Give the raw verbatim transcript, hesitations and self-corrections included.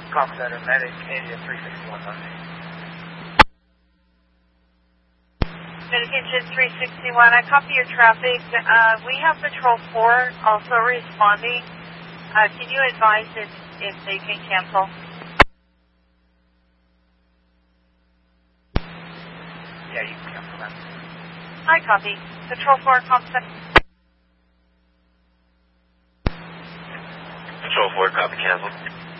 Call Center, Medic, India three sixty-one Monday. Medic Engine three sixty-one, I copy your traffic. Uh, we have Patrol four also responding. Uh, can you advise if, if they can cancel? Yeah, you can cancel that. I copy. Patrol four, concept. Patrol four, copy, cancel.